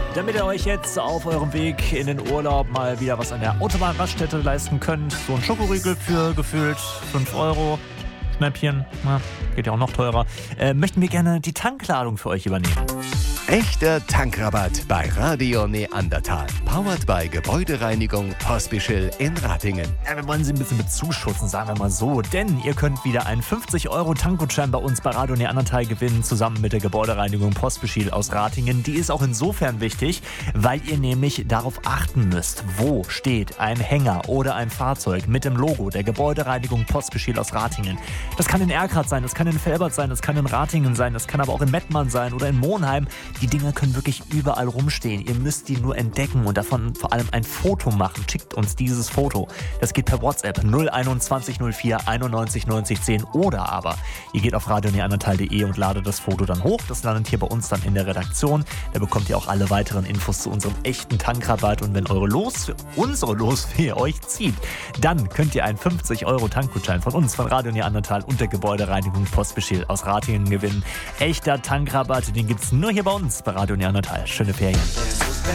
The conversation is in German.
Damit ihr euch jetzt auf eurem Weg in den Urlaub mal wieder was an der Autobahnraststätte leisten könnt, so ein Schokoriegel für gefühlt 5 Euro, Schnäppchen, geht ja auch noch teurer, möchten wir gerne die Tankladung für euch übernehmen. Echter Tankrabatt bei Radio Neandertal. Powered by Gebäudereinigung Pospischl in Ratingen. Ja, wir wollen sie ein bisschen bezuschussen, sagen wir mal so. Denn ihr könnt wieder einen 50-Euro-Tankgutschein bei uns bei Radio Neandertal gewinnen, zusammen mit der Gebäudereinigung Pospischl aus Ratingen. Die ist auch insofern wichtig, weil ihr nämlich darauf achten müsst, wo steht ein Hänger oder ein Fahrzeug mit dem Logo der Gebäudereinigung Pospischl aus Ratingen. Das kann in Erkrath sein, das kann in Velbert sein, das kann in Ratingen sein, das kann aber auch in Mettmann sein oder in Monheim. Die Dinger können wirklich überall rumstehen. Ihr müsst die nur entdecken und davon vor allem ein Foto machen. Schickt uns dieses Foto. Das geht per WhatsApp 021 04 91 90 10 oder aber ihr geht auf radioneandertal.de und ladet das Foto dann hoch. Das landet hier bei uns dann in der Redaktion. Da bekommt ihr auch alle weiteren Infos zu unserem echten Tankrabatt und wenn unsere Los für euch zieht, dann könnt ihr einen 50-Euro-Tankgutschein von uns, von Radio Neandertal und der Gebäudereinigung Pospischl aus Ratingen gewinnen. Echter Tankrabatt, den gibt's nur hier bei uns bei Radio Neandertal. Schöne Ferien.